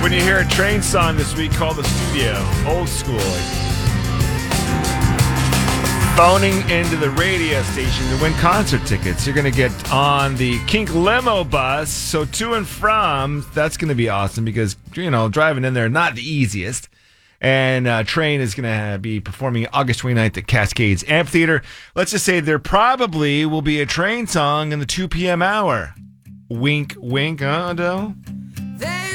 When you hear a Train song this week, call the studio. Old school. Phoning into the radio station to win concert tickets. You're going to get on the Kink Limo bus. So to and from, that's going to be awesome because, driving in there, not the easiest. And Train is going to be performing August 29th at Cascades Amphitheater. Let's just say there probably will be a Train song in the 2 p.m. hour. Wink, wink, Adele? They